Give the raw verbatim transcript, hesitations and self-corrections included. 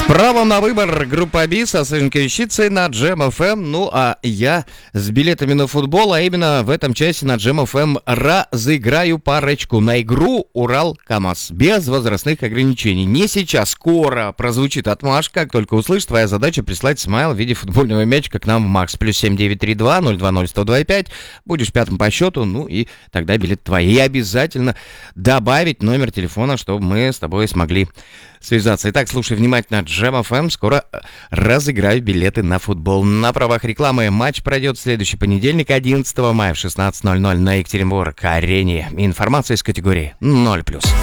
Право на выбор. Группа БИС, Сашенька Вещицы на Джем эф эм. Ну, а я с билетами на футбол, а именно в этом часе на Джем эф эм разыграю парочку на игру Урал-КамАЗ. Без возрастных ограничений. Не сейчас, скоро прозвучит отмашка. Как только услышишь, твоя задача прислать смайл в виде футбольного мячика к нам в Макс. Плюс семь девять три два ноль два ноль сто два пять. Будешь пятым по счету, ну и тогда билет твои. И обязательно добавить номер телефона, чтобы мы с тобой смогли связаться. Итак, слушай внимательно Джем эф эм. Скоро разыграю билеты на футбол. На правах рекламы матч пройдет в следующий понедельник, одиннадцатого мая в шестнадцать ноль ноль на Екатеринбург-арене. Информация из категории ноль плюс.